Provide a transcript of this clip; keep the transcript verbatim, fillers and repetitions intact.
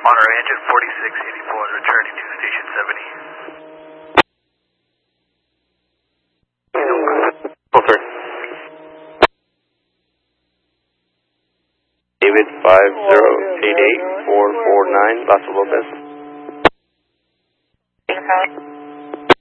Honor engine forty-six eighty-four is returning to station seventy. Oh, sir. David five zero eight eight four four nine, Paso Lopez.